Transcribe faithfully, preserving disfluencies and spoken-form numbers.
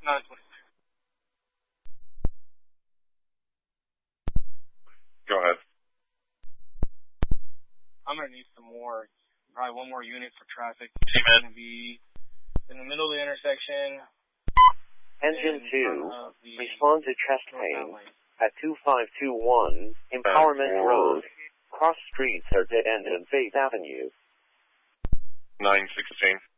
nine twenty. Go ahead. I'm going to need some more, probably one more unit for traffic. It's going to be in the middle of the intersection. Engine two, respond to chest pain at two five two one Empowerment uh, Road. Cross streets are dead end in Faith Avenue. nine sixteen.